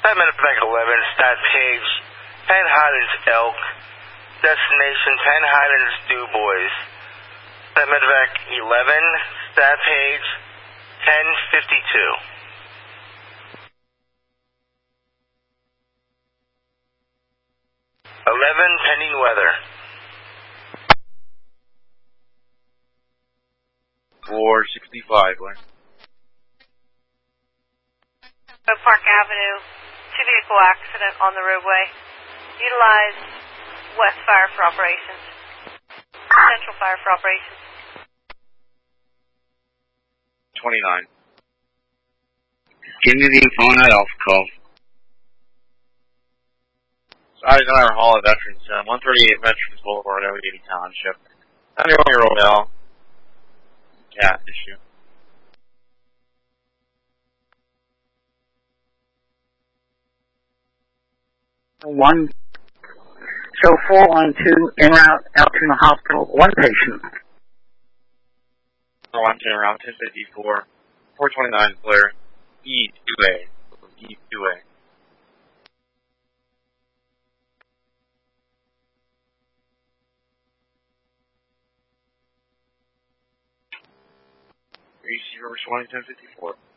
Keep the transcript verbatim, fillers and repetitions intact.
Stat Medevac eleven, Stat Page, Penn Highlands Elk, Destination Penn Highlands Du Bois. Stat Medevac eleven, Stat Page, ten fifty-two. eleven, pending weather. four sixty-five, Blair. Park Avenue, two vehicle accident on the roadway. Utilize West Fire for operations. Central Fire for operations. twenty-nine. Give me the info on that Alpha call. Eisenhower Hall at Veterans Center, one thirty-eight Veterans Boulevard, Allegheny Township. ninety-one-year-old male. Cat issue. One, show four one two, en route, Altoona Hospital, one patient. four one two, around ten fifty-four, four twenty-nine, Blair, E two A, E two A. Receiver responding ten fifty-four.